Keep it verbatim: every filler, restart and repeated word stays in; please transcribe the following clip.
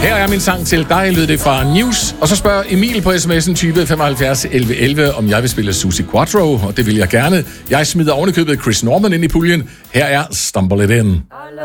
Her er min sang til dig, lød det fra News. Og så spørger Emil på sms'en tyve femoghalvfjerds elleve elleve, om jeg vil spille Suzi Quatro, og det vil jeg gerne. Jeg smider ovenikøbet Chris Norman ind i puljen. Her er Stumble It In.